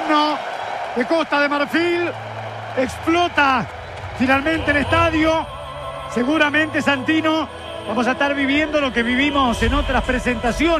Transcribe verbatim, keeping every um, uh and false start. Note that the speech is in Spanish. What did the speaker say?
himno de Costa de Marfil. Explota finalmente el estadio. Seguramente, Santino, vamos a estar viviendo lo que vivimos en otras presentaciones.